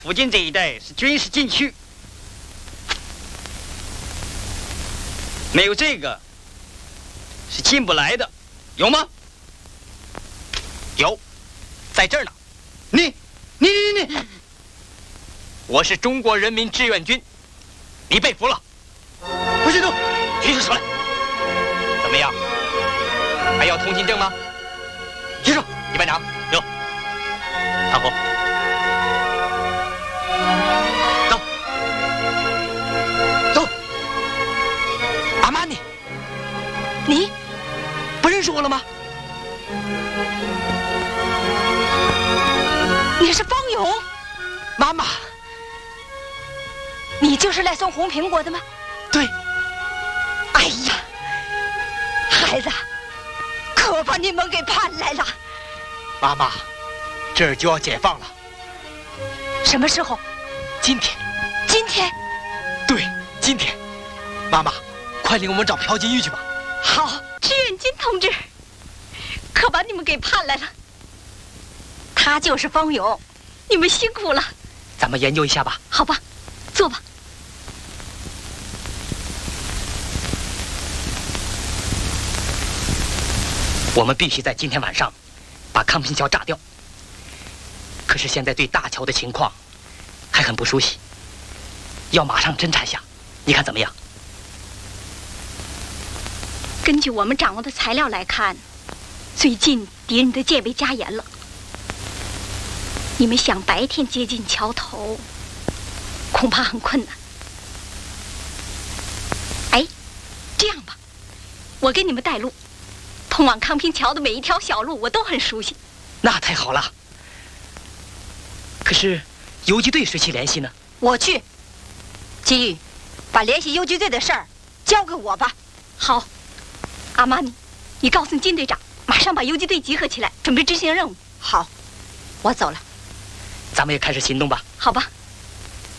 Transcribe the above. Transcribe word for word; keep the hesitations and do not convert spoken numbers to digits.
附近这一带是军事禁区，没有这个是进不来的，有吗？ 有，在这儿呢。 你，你，你，你， 我是中国人民志愿军，你被俘了。 不许动， 举起手来。怎么样？还要通行证吗？ 举手。 李班长，有。看后。走。走。阿玛尼， 你不认识我了吗？ 你是方勇， 妈妈。 你就是来送红苹果的吗？ 对。 哎呀，孩子，可把你们给盼来了。 妈妈，这儿就要解放了。 什么时候？ 今天。 今天？ 对，今天。妈妈，快领我们找朴金玉去吧。 好，志愿军同志，可把你们给盼来了。他就是方勇，你们辛苦了。 咱们研究一下吧。 好吧，坐吧。 我们必须在今天晚上把康平桥炸掉。可是现在对大桥的情况还很不熟悉，要马上侦查下，你看怎么样？ 根据我们掌握的材料来看，最近敌人的戒备加严了。你们想白天接近桥头，恐怕很困难。哎，这样吧，我给你们带路。通往康平桥的每一条小路，我都很熟悉。 那太好了。可是游击队谁去联系呢？ 我去。金玉，把联系游击队的事儿交给我吧。好。阿玛尼，你告诉金队长，马上把游击队集合起来，准备执行任务。好，我走了。 咱们也开始行动吧。 好吧。